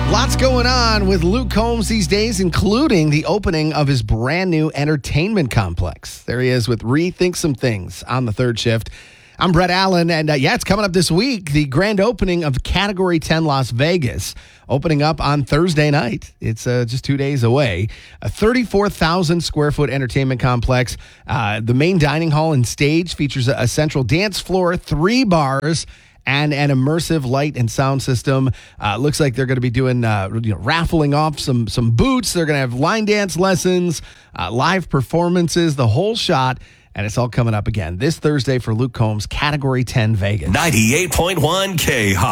Lots going on with Luke Combs these days, including the opening of his brand new entertainment complex. There he is with Rethink Some Things on the third shift. I'm Brett Allen, and it's coming up this week, the grand opening of Category 10 Las Vegas, opening up on Thursday night. It's just 2 days away. A 34,000 square foot entertainment complex. The main dining hall and stage features a central dance floor, 3 bars, and an immersive light and sound system. Looks like they're going to be doing raffling off some boots. They're going to have line dance lessons, live performances, the whole shot. And it's all coming up again this Thursday for Luke Combs, Category 10 Vegas. 98.1 K.